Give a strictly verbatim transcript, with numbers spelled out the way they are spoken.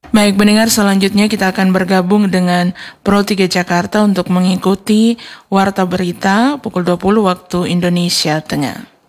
Baik pendengar, selanjutnya kita akan bergabung dengan Pro tiga Jakarta untuk mengikuti Warta Berita pukul dua puluh waktu Indonesia Tengah.